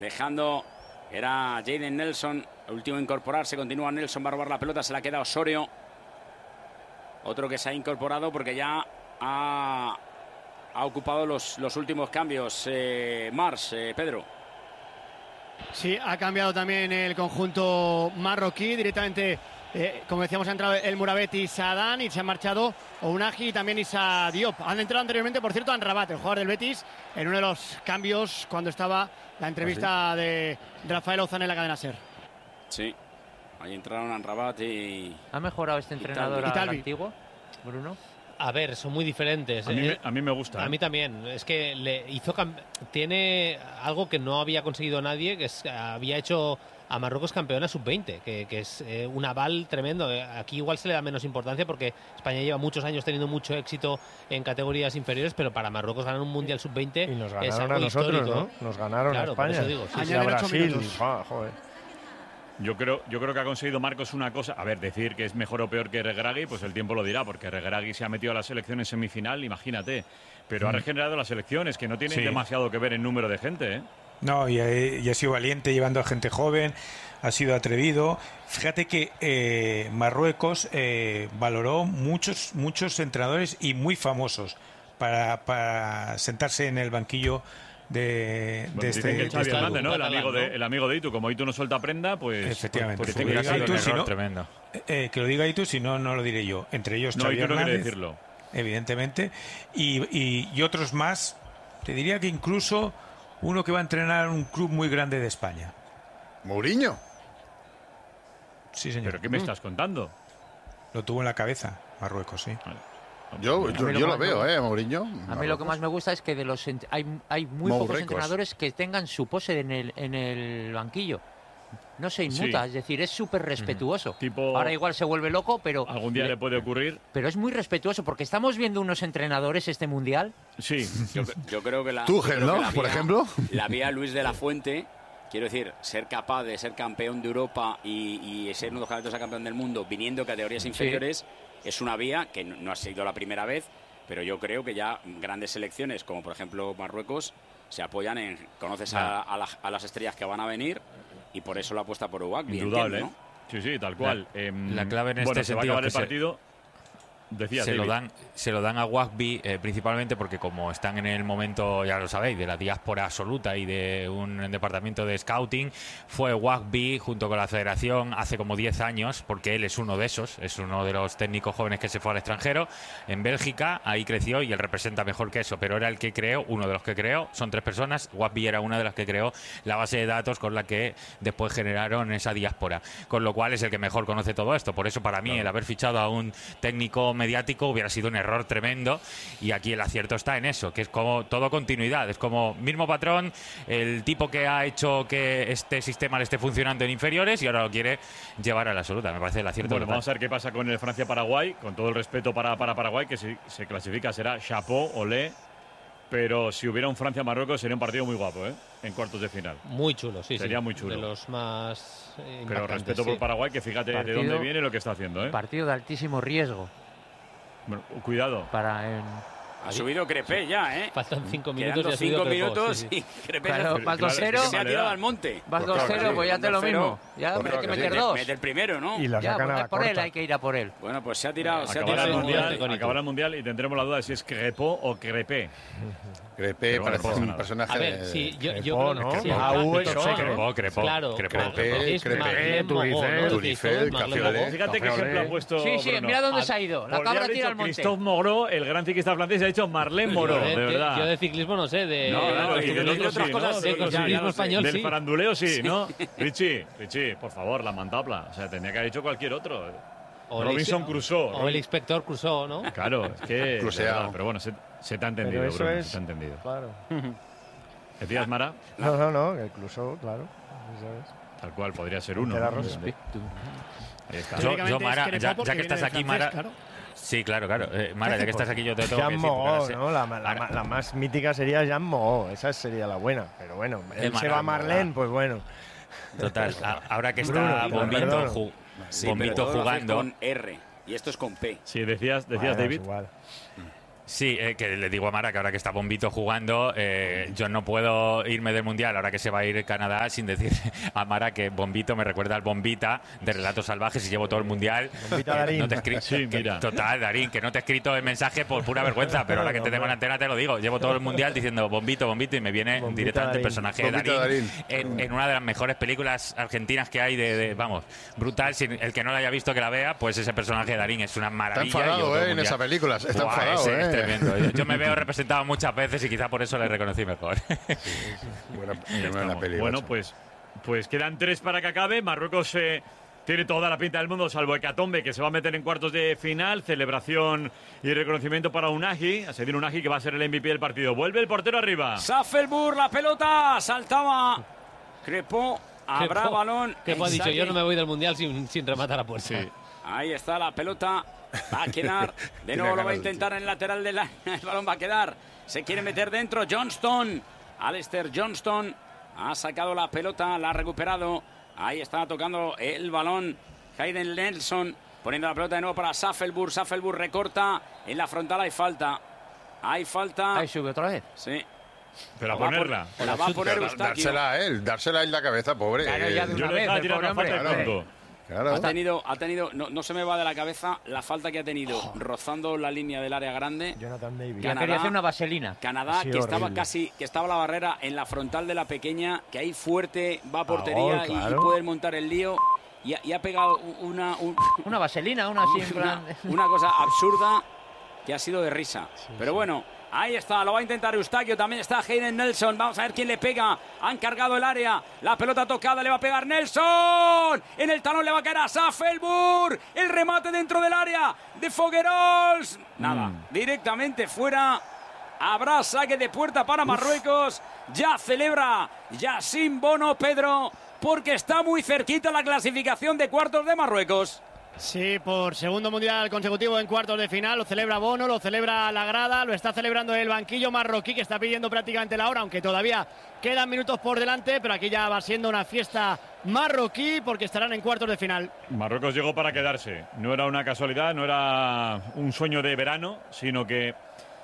Dejando, era Jaden Nelson, el último a incorporarse. Continúa Nelson, va a robar la pelota, se la queda Osorio. Otro que se ha incorporado porque ya ha ocupado los últimos cambios. Mars, Pedro. Sí, ha cambiado también el conjunto marroquí. Directamente, como decíamos, ha entrado el Mourabet y Sadán y se han marchado Ounahi y también Issa Diop. Han entrado anteriormente, por cierto, Amrabat, el jugador del Betis, en uno de los cambios cuando estaba la entrevista de Rafael Ozan en la cadena SER. Sí, ahí entraron Amrabat y... ¿Ha mejorado este entrenador al antiguo, Bruno? A ver, son muy diferentes. A mí me gusta. A mí también. Es que tiene algo que no había conseguido nadie, que había hecho a Marruecos campeona sub-20, que es un aval tremendo. Aquí igual se le da menos importancia porque España lleva muchos años teniendo mucho éxito en categorías inferiores, pero para Marruecos ganar un Mundial sub-20 y nos es ganaron algo a nosotros, histórico. ¿no? Nos ganaron a España. Por eso digo, y a Brasil. Joder. Yo creo que ha conseguido Marcos una cosa. A ver, decir que es mejor o peor que Regragui, pues el tiempo lo dirá, porque Regragui se ha metido a la selección en semifinal, imagínate. Pero ha regenerado las selecciones, que no tienen demasiado que ver en número de gente, ¿eh? No, y ha sido valiente llevando a gente joven, ha sido atrevido. Fíjate que Marruecos valoró muchos entrenadores y muy famosos para sentarse en el banquillo de dicen que Xavi Hernández, ¿no? El amigo de Itu, como Itu no suelta prenda, pues... Efectivamente. Pues que lo diga Itu, si no, tremendo. Que lo diga Itu, si no, no lo diré yo. Entre ellos Xavi Itu no quiere Hernández, decirlo. evidentemente, y otros más. Te diría que incluso uno que va a entrenar un club muy grande de España. ¿Mourinho? Sí, señor. ¿Pero qué me estás contando? Lo tuvo en la cabeza, Marruecos, sí. Vale. Yo lo veo, Mourinho. A mí lo que más me gusta es que hay muy pocos entrenadores que tengan su pose en el banquillo. No se inmuta, es decir, es súper respetuoso. Ahora igual se vuelve loco, pero... Algún día le puede ocurrir. Pero es muy respetuoso, porque estamos viendo unos entrenadores este Mundial. Sí. Yo creo que Tuchel, ¿no? Por ejemplo. La vía Luis de la Fuente, quiero decir, ser capaz de ser campeón de Europa y ser uno de los candidatos a campeón del mundo viniendo de categorías inferiores, es una vía que no ha sido la primera vez, pero yo creo que ya grandes selecciones, como por ejemplo Marruecos, se apoyan en... Conoces a las estrellas que van a venir y por eso la apuesta por Ouagbí. Indudable, entiendo, ¿no? Sí, tal cual. La clave en este se va a sentido acabar es el que partido. Decía se lo dan a Ouagbí principalmente porque como están en el momento, ya lo sabéis, de la diáspora absoluta y de un departamento de scouting, fue Ouagbí junto con la federación hace como 10 años, porque él es uno de esos, es uno de los técnicos jóvenes que se fue al extranjero, en Bélgica, ahí creció y él representa mejor que eso, pero era el que creó, uno de los que creó, son 3 personas, Ouagbí era una de las que creó la base de datos con la que después generaron esa diáspora, con lo cual es el que mejor conoce todo esto, por eso para mí el haber fichado a un técnico mediático hubiera sido un error tremendo y aquí el acierto está en eso, que es como todo continuidad, es como mismo patrón, el tipo que ha hecho que este sistema le esté funcionando en inferiores y ahora lo quiere llevar a la absoluta, me parece el acierto. Bueno, vamos a ver qué pasa con el Francia-Paraguay, con todo el respeto para Paraguay, que si se clasifica será chapeau, olé, pero si hubiera un Francia-Marruecos sería un partido muy guapo, en cuartos de final. Muy chulo, sí. Sería muy chulo. De los más pero respeto por Paraguay, que fíjate de dónde viene y lo que está haciendo, Partido de altísimo riesgo. Bueno, cuidado. Ha subido Crepé ya, Faltan 5 minutos. Quedando 5 minutos y Crepé se ha tirado al monte. Vas 2-0, pues ya te lo mismo. Ya hay que meter 2. Mete el primero, ¿no? Y la sacan a la por él corta. hay que ir a por él. Bueno, pues se ha tirado. Acabará el mundial y tendremos la duda de si es Crepó o Crepé. Crepé parece un personaje. A ver, sí, yo creo que sí. Crepó. Claro, Crepé, Turifel, Café. Fíjate qué ejemplo ha puesto. Sí, mira dónde se ha ido. La cabra tira al monte. Christophe Moreau, el gran ciclista francés, ha dicho Marlene Moreau, de verdad. Yo de ciclismo no sé, de otras cosas, de ciclismo español sí. Del faranduleo sí, ¿no? Richie, por favor, la mantapla. O sea, tendría que haber dicho cualquier otro. Robinson Crusoe. O el inspector Crusoe, ¿no? Claro, es que... Pero bueno, se te ha entendido, Bruno, se te ha entendido. Claro. ¿Decías, Mara? No, el Crusoe, claro. Tal cual, podría ser uno. Yo, Mara, ya que estás aquí, Mara... Claro. Sí, claro. Mara, ya que estás aquí yo te tengo Jean que decir... Moreau, ¿no? La más mítica sería Jean Moreau, esa sería la buena. Pero bueno, él se va a Marlene, pues bueno. Total, ahora que está Bombito jugando... con R y esto es con P. Sí, decías David. Igual. Sí, que le digo a Mara que ahora que está Bombito jugando, yo no puedo irme del Mundial ahora que se va a ir Canadá sin decir a Mara que Bombito me recuerda al Bombita de Relatos Salvajes y llevo todo el Mundial. Bombita Darín. No te Sí, mira. Total, Darín, que no te he escrito el mensaje por pura vergüenza, pero ahora que te tengo en la antena te lo digo. Llevo todo el Mundial diciendo Bombito, Bombito y me viene Bombita directamente el Darín. personaje Bombita de Darín. en una de las mejores películas argentinas que hay vamos, brutal. Si el que no la haya visto que la vea, pues ese personaje de Darín es una Está maravilla. enfadado, Llevo todo el en Mundial. esa película. Está Buah, enfadado, es tremendo. Yo me veo representado muchas veces y quizá por eso le reconocí mejor. Buena peli, Bueno, macho. pues quedan 3 para que acabe. Marruecos tiene toda la pinta del mundo, salvo Hecatombe, que se va a meter en cuartos de final. Celebración y reconocimiento para Unagi. Se viene Unagi, que va a ser el MVP del partido. Vuelve el portero arriba. Saffelburg, la pelota, saltaba Crepó, habrá balón. Crepó ha dicho, saque. yo no me voy del Mundial sin rematar a puerta. Sí. Ahí está la pelota, va a quedar, de nuevo lo va a intentar en el lateral del área, el balón va a quedar, se quiere meter dentro, Johnston, Alistair Johnston, ha sacado la pelota, la ha recuperado, ahí está tocando el balón, Hayden Nelson, poniendo la pelota de nuevo para Saffelburg, Saffelburg recorta, en la frontal hay falta, Ahí sube otra vez. sí. Pero a La va a ponerla. La va a poner Pero Eustaquio. dársela a él la cabeza, pobre. Claro, ya de Yo una le vez, dejaba el tirar pobre una falta de hombre. pronto. Claro. Ha tenido, no se me va de la cabeza la falta que ha tenido, rozando la línea del área grande. Jonathan Davis. Ya Canadá. quería hacer una vaselina. Canadá, Sí, que estaba horrible. que estaba la barrera en la frontal de la pequeña, que ahí fuerte, va a portería claro. y puede montar el lío. Y ha pegado Una vaselina, una así en plan... una cosa absurda que ha sido de risa. Pero bueno, ahí está, lo va a intentar Eustaquio, también está Hayden Nelson. Vamos a ver quién le pega. Han cargado el área, la pelota tocada, le va a pegar Nelson. En el talón le va a caer a Saffelburg. El remate dentro del área de Foguerols. Nada, directamente fuera. Habrá saque de puerta para Marruecos. Ya celebra Yacine Bono, Pedro, porque está muy cerquita la clasificación de cuartos de Marruecos. Sí, por segundo mundial consecutivo en cuartos de final, lo celebra Bono, lo celebra la grada, lo está celebrando el banquillo marroquí, que está pidiendo prácticamente la hora, aunque todavía quedan minutos por delante, pero aquí ya va siendo una fiesta marroquí porque estarán en cuartos de final. Marruecos llegó para quedarse. No era una casualidad, no era un sueño de verano, sino que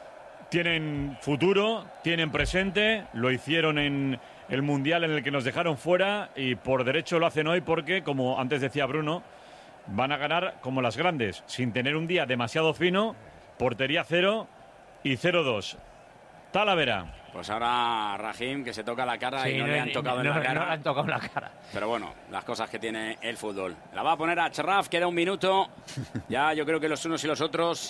tienen futuro, tienen presente, lo hicieron en el Mundial en el que nos dejaron fuera y por derecho lo hacen hoy porque, como antes decía Bruno, van a ganar como las grandes, sin tener un día demasiado fino, portería 0 y 0-2. Talavera. Pues ahora Raheem, que se toca la cara y no le han tocado en la cara. No le han tocado en la cara. Pero bueno, las cosas que tiene el fútbol. La va a poner a Achraf, queda un minuto. Ya yo creo que los unos y los otros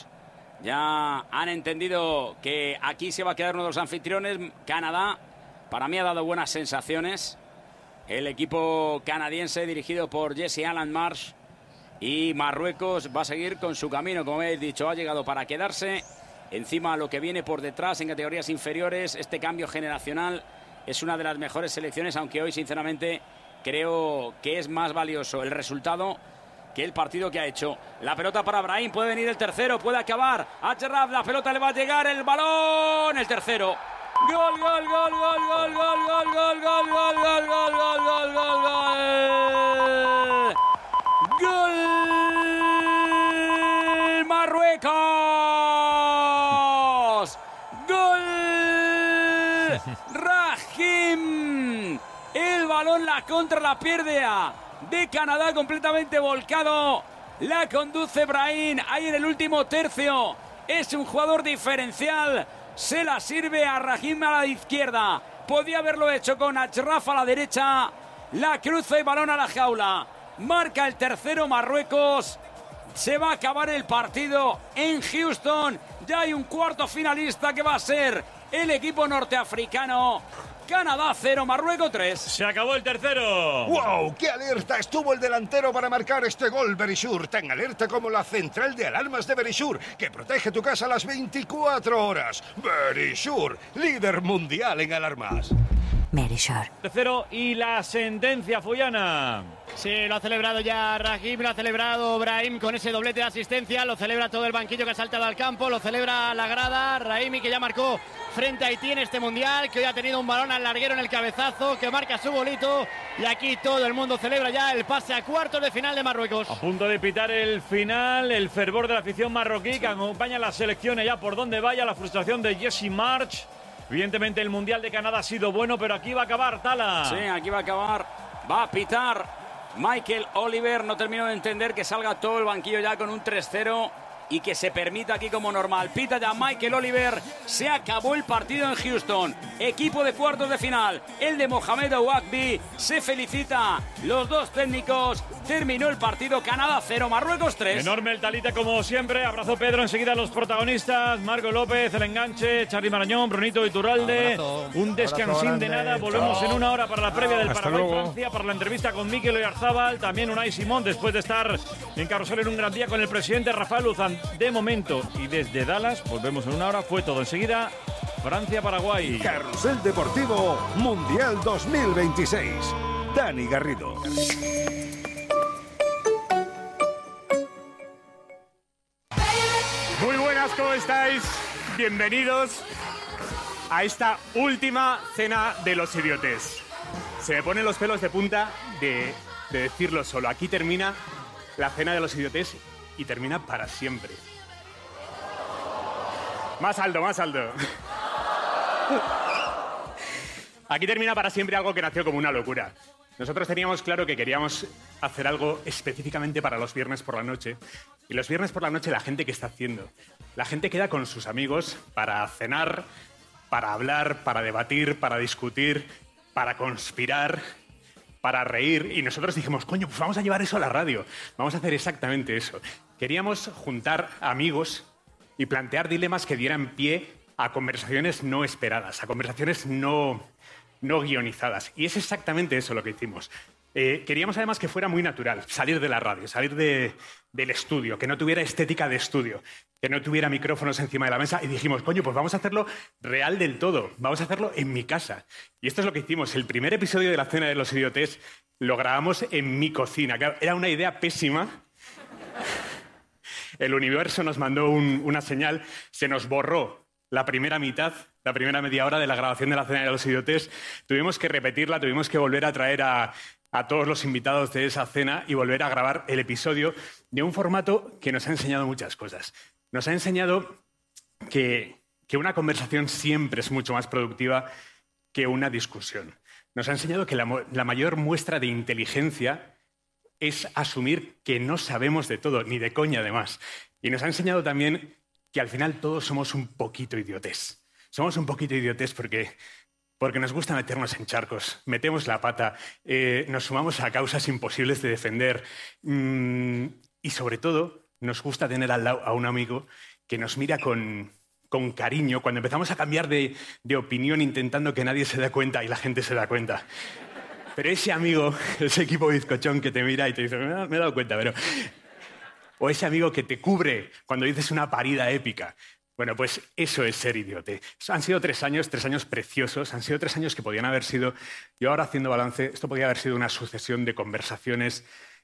ya han entendido que aquí se va a quedar uno de los anfitriones. Canadá, para mí ha dado buenas sensaciones. El equipo canadiense dirigido por Jesse Alan Marsh. Y Marruecos va a seguir con su camino, como habéis dicho, ha llegado para quedarse. Encima lo que viene por detrás en categorías inferiores, este cambio generacional es una de las mejores selecciones, aunque hoy sinceramente creo que es más valioso el resultado que el partido que ha hecho. La pelota para Brahim, puede venir el tercero, puede acabar. Achraf, la pelota le va a llegar, el balón, el tercero. Gol, gol, gol, gol, gol, gol, gol, gol, gol, gol, gol, gol, gol, gol, gol, gol. ¡Gol! ¡Marruecos! ¡Gol! ¡Raheem! El balón, la contra, la pierde de Canadá, completamente volcado. La conduce Brahim ahí en el último tercio. Es un jugador diferencial. Se la sirve a Raheem a la izquierda. Podía haberlo hecho con Achraf a la derecha. La cruza y balón a la jaula. Marca el tercero Marruecos. Se va a acabar el partido en Houston. Ya hay un cuarto finalista que va a ser el equipo norteafricano. Canadá 0, Marruecos 3. Se acabó el tercero. ¡Wow! ¡Qué alerta estuvo el delantero para marcar este gol, Verisure! Tan alerta como la central de alarmas de Verisure, que protege tu casa las 24 horas. Verisure, líder mundial en alarmas. Verisure. Tercero y la sentencia, Follana. Sí, lo ha celebrado ya Rahim, lo ha celebrado Brahim con ese doblete de asistencia, lo celebra todo el banquillo que ha saltado al campo, lo celebra la grada, Rahimi que ya marcó frente a Haití en este Mundial, que hoy ha tenido un balón al larguero en el cabezazo, que marca su bolito, y aquí todo el mundo celebra ya el pase a cuartos de final de Marruecos. A punto de pitar el final, el fervor de la afición marroquí que acompaña a la selección allá por donde vaya, la frustración de Jesse March. Evidentemente el Mundial de Canadá ha sido bueno, pero aquí va a acabar, Tala. Sí, aquí va a acabar, va a pitar Michael Oliver. No termino de entender que salga todo el banquillo ya con un 3-0 y que se permita aquí como normal. Pita ya Michael Oliver. Se acabó el partido en Houston. Equipo de cuartos de final, el de Mohamed Ouakbi. Se felicita los dos técnicos. Terminó el partido. Canadá 0, Marruecos 3. Enorme el Talita como siempre. Abrazo Pedro. Enseguida los protagonistas. Marco López, el enganche. Charly Marañón, Brunito Iturralde. Abrazo. Un descansín de nada. Volvemos en una hora para la previa del Paraguay-Francia. Para la entrevista con Mikel Oyarzabal. También Unai Simón después de estar en Carrusel en un gran día con el presidente Rafael Luzán. De momento y desde Dallas, volvemos en una hora, fue todo. Enseguida, Francia-Paraguay. Carrusel Deportivo Mundial 2026. Dani Garrido. Muy buenas, ¿cómo estáis? Bienvenidos a esta última cena de los idiotes. Se me ponen los pelos de punta de decirlo solo. Aquí termina la cena de los idiotes y termina para siempre. Más alto, más alto. Aquí termina para siempre algo que nació como una locura. Nosotros teníamos claro que queríamos hacer algo específicamente para los viernes por la noche. Y los viernes por la noche la gente, ¿qué está haciendo? La gente queda con sus amigos para cenar, para hablar, para debatir, para discutir, para conspirar, para reír. Y nosotros dijimos, coño, pues vamos a llevar eso a la radio. Vamos a hacer exactamente eso. Queríamos juntar amigos y plantear dilemas que dieran pie a conversaciones no esperadas, a conversaciones no guionizadas. Y es exactamente eso lo que hicimos. Queríamos además que fuera muy natural, salir de la radio, salir del estudio, que no tuviera estética de estudio, que no tuviera micrófonos encima de la mesa. Y dijimos, coño, pues vamos a hacerlo real del todo, vamos a hacerlo en mi casa. Y esto es lo que hicimos. El primer episodio de la Cena de los Idiotes lo grabamos en mi cocina. Era una idea pésima. El universo nos mandó una señal, se nos borró la primera mitad, la primera media hora de la grabación de la Cena de los Idiotes. Tuvimos que repetirla, tuvimos que volver a traer a todos los invitados de esa cena y volver a grabar el episodio de un formato que nos ha enseñado muchas cosas. Nos ha enseñado que una conversación siempre es mucho más productiva que una discusión. Nos ha enseñado que la mayor muestra de inteligencia es asumir que no sabemos de todo, ni de coña además. Y nos ha enseñado también que al final todos somos un poquito idiotes. Somos un poquito idiotes porque nos gusta meternos en charcos, metemos la pata, nos sumamos a causas imposibles de defender y sobre todo nos gusta tener al lado a un amigo que nos mira con cariño cuando empezamos a cambiar de opinión intentando que nadie se dé cuenta y la gente se da cuenta. Pero ese amigo, ese equipo bizcochón que te mira y te dice, me he dado cuenta, pero... O ese amigo que te cubre cuando dices una parida épica. Bueno, pues eso es ser idiote. Han sido 3 años preciosos, han sido 3 años que podían haber sido... Yo ahora haciendo balance, esto podía haber sido una sucesión de conversaciones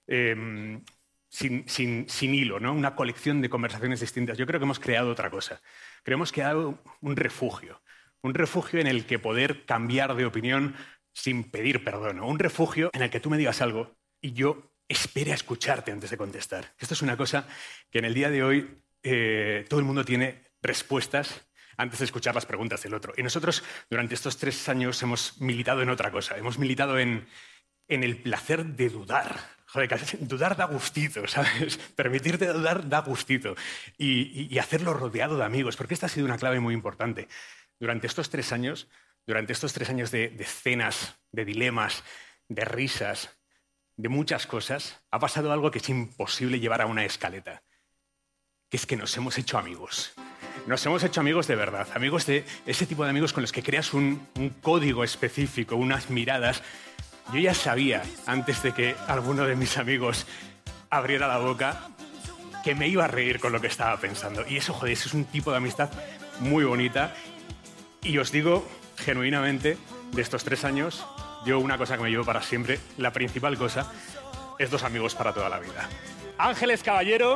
sin hilo, ¿no? Una colección de conversaciones distintas. Yo creo que hemos creado otra cosa. Creo que hemos creado un refugio en el que poder cambiar de opinión sin pedir perdón, un refugio en el que tú me digas algo y yo espere a escucharte antes de contestar. Esto es una cosa que en el día de hoy todo el mundo tiene respuestas antes de escuchar las preguntas del otro. Y nosotros durante estos 3 años hemos militado en otra cosa. Hemos militado en el placer de dudar. Joder, dudar da gustito, ¿sabes? Permitirte dudar da gustito. Y hacerlo rodeado de amigos, porque esta ha sido una clave muy importante. Durante estos 3 años de cenas, de dilemas, de risas, de muchas cosas, ha pasado algo que es imposible llevar a una escaleta, que es que nos hemos hecho amigos. Nos hemos hecho amigos de verdad, amigos de ese tipo de amigos con los que creas un código específico, unas miradas. Yo ya sabía, antes de que alguno de mis amigos abriera la boca, que me iba a reír con lo que estaba pensando. Y eso, joder, eso es un tipo de amistad muy bonita. Y os digo, genuinamente, de estos 3 años, yo una cosa que me llevo para siempre, la principal cosa, es dos amigos para toda la vida. Ángeles Caballero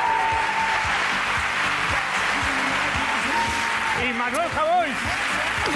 y Manuel Jabón.